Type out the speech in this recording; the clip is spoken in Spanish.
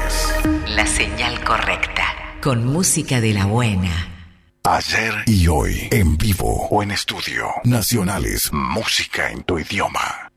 es La señal correcta, con música de la buena. ayer y hoy, en vivo o en estudio. Nacionales, música en tu idioma.